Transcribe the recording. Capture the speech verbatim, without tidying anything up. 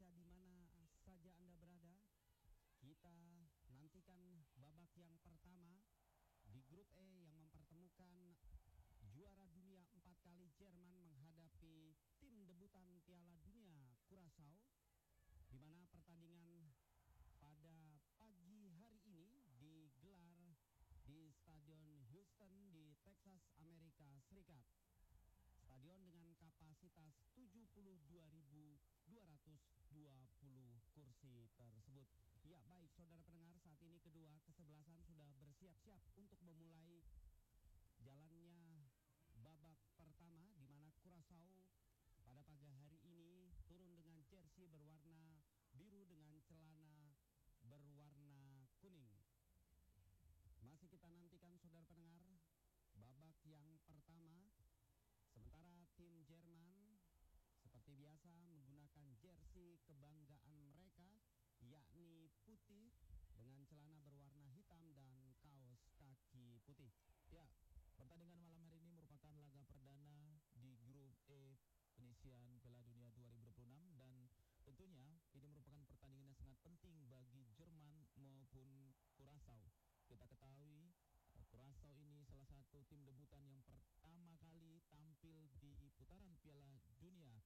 Indonesia di mana saja Anda berada. Kita nantikan babak yang pertama di grup E yang mempertemukan juara dunia empat kali Jerman menghadapi tim debutan Piala Dunia Curaçao, di mana pertandingan pada pagi hari ini digelar di Stadion Houston di Texas, Amerika Serikat. Stadion dengan kapasitas tujuh puluh dua ribu dua ratus dua puluh kursi tersebut. Ya baik saudara pendengar, saat ini kedua kesebelasan sudah bersiap-siap untuk memulai jalannya babak pertama, di mana Curaçao pada pagi hari ini turun dengan jersey berwarna biru dengan celana berwarna kuning. Masih kita nantikan saudara pendengar babak yang pertama. Sementara tim Jerman seperti biasa menggunakan jersey kebanggaan mereka, yakni putih dengan celana berwarna hitam dan kaos kaki putih. Ya, pertandingan malam hari ini merupakan laga perdana di grup E penyisian Piala Dunia dua ribu dua puluh enam, dan tentunya ini merupakan pertandingan yang sangat penting bagi Jerman maupun Curaçao. Kita ketahui Curaçao ini salah satu tim debutan yang pertama kali tampil di putaran Piala Dunia